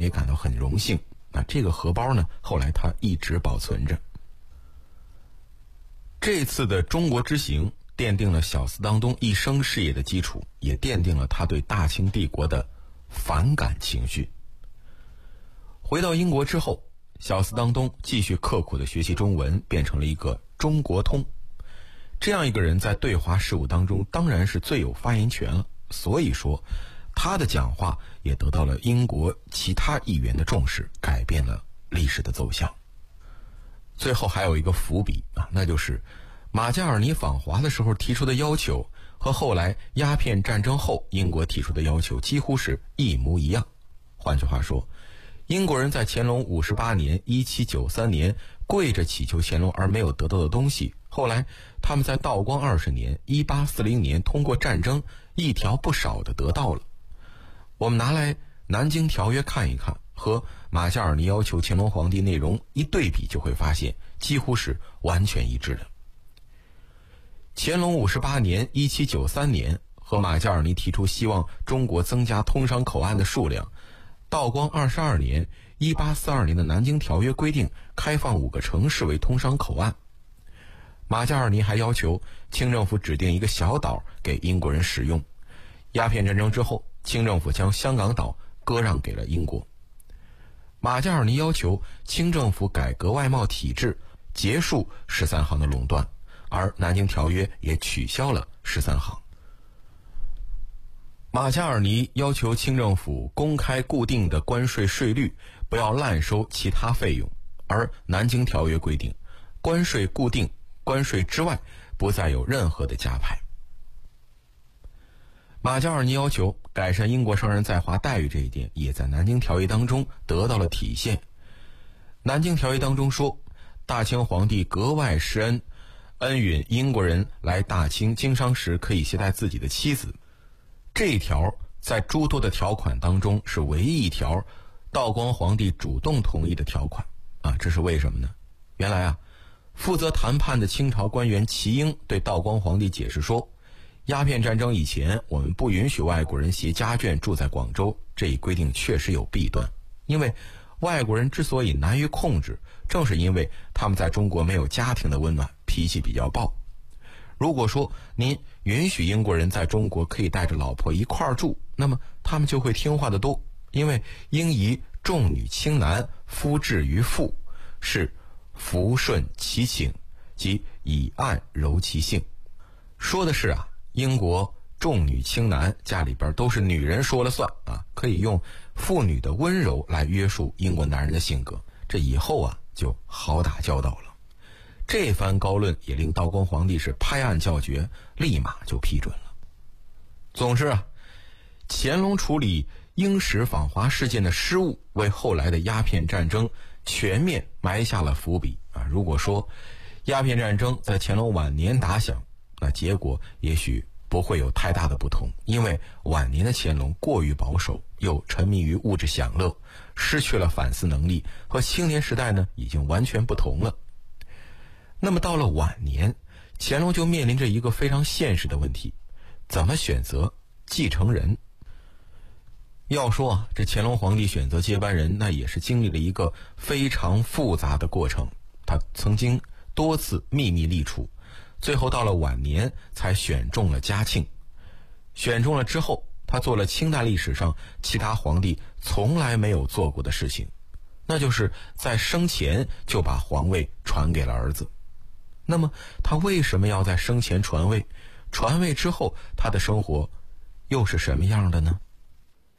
也感到很荣幸。这个荷包呢，后来他一直保存着。这次的中国之行奠定了小司当东一生事业的基础，也奠定了他对大清帝国的反感情绪。回到英国之后，小司当东继续刻苦地学习中文，变成了一个中国通。这样一个人在对华事务当中当然是最有发言权了，所以说他的讲话也得到了英国其他议员的重视，改变了历史的走向。最后还有一个伏笔那就是马加尔尼访华的时候提出的要求和后来鸦片战争后英国提出的要求几乎是一模一样。换句话说，英国人在乾隆58年1793年跪着祈求乾隆而没有得到的东西，后来他们在道光20年1840年通过战争一条不少的得到了。我们拿来南京条约看一看，和马加尔尼要求乾隆皇帝内容一对比，就会发现几乎是完全一致的。乾隆58年1793年和马加尔尼提出希望中国增加通商口岸的数量，道光22年1842年的南京条约规定开放5个城市为通商口岸。马加尔尼还要求清政府指定一个小岛给英国人使用。鸦片战争之后，清政府将香港岛割让给了英国。马加尔尼要求清政府改革外贸体制，结束13行的垄断，而南京条约也取消了13行。马加尔尼要求清政府公开固定的关税税率，不要滥收其他费用，而南京条约规定关税固定，关税之外不再有任何的加派。马加尔尼要求改善英国商人在华待遇，这一点也在南京条约当中得到了体现。南京条约当中说，大清皇帝格外施恩，恩允英国人来大清经商时可以携带自己的妻子。这一条在诸多的条款当中是唯一一条道光皇帝主动同意的条款这是为什么呢？原来负责谈判的清朝官员齐英对道光皇帝解释说，鸦片战争以前我们不允许外国人携家眷住在广州，这一规定确实有弊端，因为外国人之所以难于控制，正是因为他们在中国没有家庭的温暖，脾气比较暴。如果说您允许英国人在中国可以带着老婆一块儿住，那么他们就会听话得多，因为应宜重女轻男，夫制于妇，是服顺其请，即以按柔其性。说的是英国重女轻男，家里边都是女人说了算可以用妇女的温柔来约束英国男人的性格，这以后就好打交道了。这番高论也令道光皇帝是拍案叫绝，立马就批准了。总之乾隆处理英使访华事件的失误，为后来的鸦片战争全面埋下了伏笔如果说鸦片战争在乾隆晚年打响，那结果也许不会有太大的不同，因为晚年的乾隆过于保守，又沉迷于物质享乐，失去了反思能力，和青年时代呢已经完全不同了。那么到了晚年，乾隆就面临着一个非常现实的问题，怎么选择继承人？要说这乾隆皇帝选择接班人，那也是经历了一个非常复杂的过程，他曾经多次秘密立储，最后到了晚年才选中了嘉庆。选中了之后，他做了清代历史上其他皇帝从来没有做过的事情，那就是在生前就把皇位传给了儿子。那么他为什么要在生前传位？传位之后他的生活又是什么样的呢？